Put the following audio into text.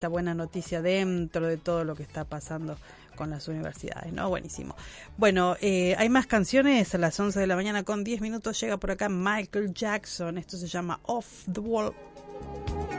esta buena noticia dentro de todo lo que está pasando con las universidades, ¿no? Buenísimo. Bueno, hay más canciones. A las 11 de la mañana con 10 minutos llega por acá Michael Jackson. Esto se llama Off the Wall.